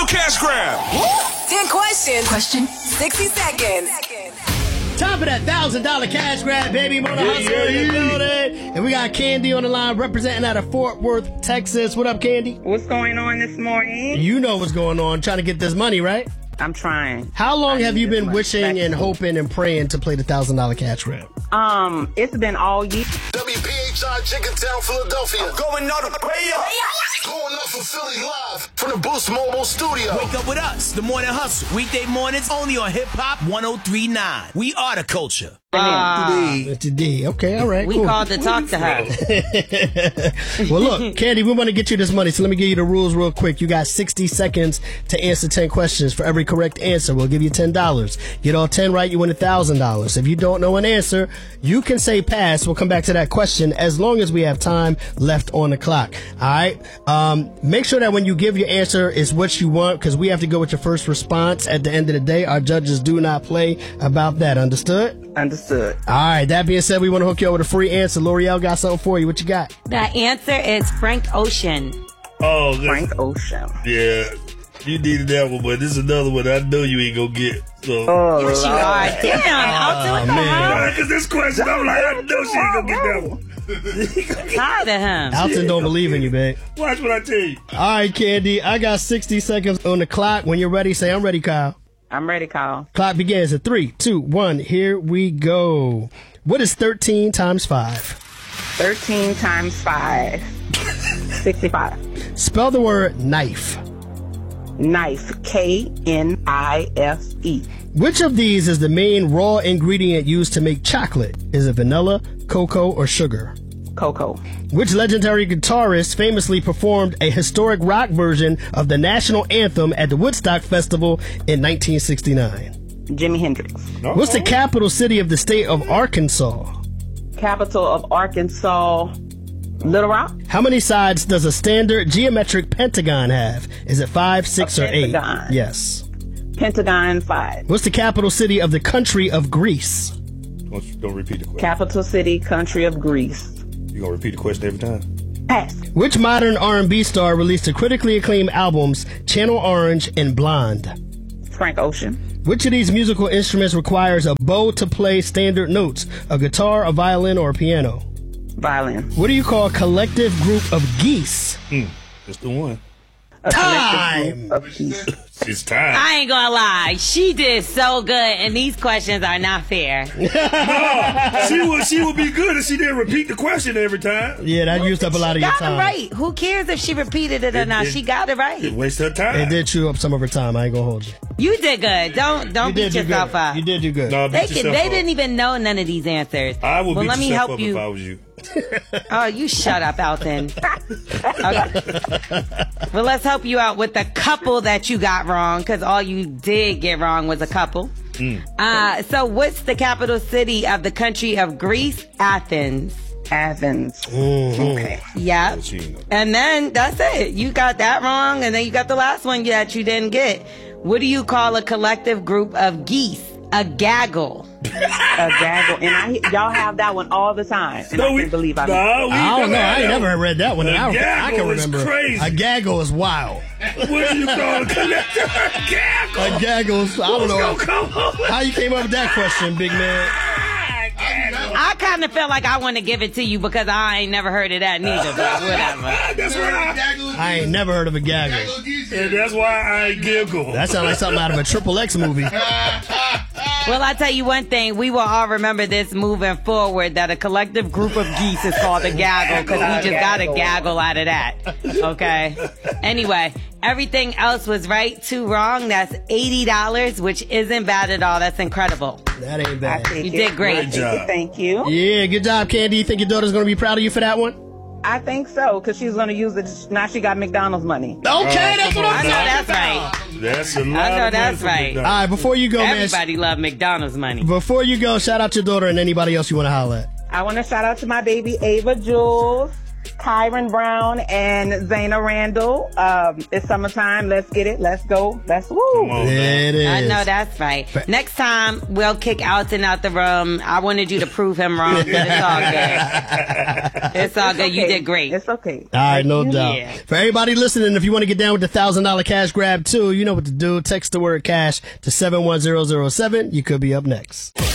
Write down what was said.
cash grab. 10 questions. Question 60 seconds. Time for that $1,000 cash grab, baby. Mona Hustle in the building. And we got Candy on the line representing out of Fort Worth, Texas. What up, Candy? What's going on this morning? You know what's going on. Trying to get this money, right? I'm trying. How long have you been wishing and hoping and praying to play the $1,000 cash grab? It's been all year. WPHI Jenkintown, Philadelphia. I'm going all the way up. Going up from Philly live from the Boost Mobile studio. Wake up with us, The Morning Hustle. Weekday mornings only on Hip Hop 103.9. We are the culture. Today. Okay, all right. We cool. called to talk to her. Well, look, Candy, we want to get you this money, so let me give you the rules real quick. You got 60 seconds to answer 10 questions. For every correct answer, we'll give you $10. Get all 10 right, you win $1,000. If you don't know an answer, you can say pass. We'll come back to that question as long as we have time left on the clock. All right? Make sure that when you give your answer is what you want, because we have to go with your first response at the end of the day. Our judges do not play about that. Understood? Understood. All right, that being said, we want to hook you up with a free answer. L'Oreal got something for you. What you got? The answer is Frank Ocean. Oh, Frank Ocean. Yeah, you needed that one, but this is another one I know you ain't gonna get. So. Oh, Yes, you are. Damn, Alton, what the hell? Because this question, I'm like, I know she ain't gonna get that one. Tired of him. Alton don't believe in you, babe. Watch what I tell you. All right, Candy, I got 60 seconds on the clock. When you're ready, say I'm ready, Kyle. I'm ready, Kyle. Clock begins at 3, 2, 1. Here we go. What is 13 times 5? 13 times 5. 65. Spell the word knife. Knife. K-N-I-F-E. Which of these is the main raw ingredient used to make chocolate? Is it vanilla, cocoa, or sugar? Cocoa. Which legendary guitarist famously performed a historic rock version of the national anthem at the Woodstock Festival in 1969? Jimi Hendrix. What's the capital city of the state of Arkansas? Capital of Arkansas. Little Rock. How many sides does a standard geometric pentagon have? Is it 5, 6, or 8? pentagon. Yes. Pentagon 5. What's the capital city of the country of Greece? Don't repeat the question. Capital city, country of Greece. You gonna repeat the question every time? Pass. Which modern R&B star released the critically acclaimed albums Channel Orange and Blonde? Frank Ocean. Which of these musical instruments requires a bow to play standard notes? A guitar, a violin, or a piano? Violin. What do you call a collective group of geese? That's the one. Time! It's time. I ain't gonna lie. She did so good, and these questions are not fair. She would be good if she didn't repeat the question every time. Yeah, that used up a lot of your Got it time. right. Who cares if she repeated it or not? She got it It right. wastes her time. It did chew up some of her time. I ain't gonna hold you. You did good. Don't You beat did do yourself good. up. You did do good. No, They beat yourself up. didn't even know none of these answers. I would beat let me yourself help up you. if I was you. Oh, you shut up, Alton. Okay. Well, let's help you out with the couple that you got wrong, because all you did get wrong was a couple. So what's the capital city of the country of Greece? Athens. Athens. Okay. Yep. She ain't know. And then that's it. You got that wrong, and then you got the last one that you didn't get. What do you call a collective group of geese? A gaggle. A gaggle. And y'all have that one all the time. And I can't believe I I don't know. I ain't never read that one. A I can gaggle is remember. crazy. A gaggle is wild. What do you call a collector? A gaggle. A gaggle is, I don't know. Come on. How you came up with that question, big man? I kind of felt like I want to give it to you because I ain't never heard of that neither, but whatever. That's why I ain't never heard of a gaggle. and that's why I giggle. That sounds like something out of a Triple X movie. Well, I tell you one thing, we will all remember this moving forward, that a collective group of geese is called a gaggle, because we just got a gaggle out of that. Okay? Anyway, everything else was right, 2 wrong. That's $80, which isn't bad at all. That's incredible. That ain't bad. You did great. Good job. Thank you. Yeah, good job, Candy. You think your daughter's going to be proud of you for that one? I think so, because she's going to use it. Now she got McDonald's money. Okay, that's what I I'm know talking that's about. right. That's a lot. I know of that's money for right. All McDonald's. right, before you go, man. Everybody love McDonald's money. Before you go, shout out your daughter and anybody else you want to holler at. I want to shout out to my baby Ava Jules. Kyron Brown and Zaina Randall. It's summertime. Let's get it. Let's go. Let's woo. It is. I know that's right. Next time we'll kick Alton out the room. I wanted you to prove him wrong, but it's all good. It's all good. You did great. It's okay. All right, no doubt. Yeah. For everybody listening, if you want to get down with the $1,000 cash grab too, you know what to do. Text the word cash to 71007. You could be up next.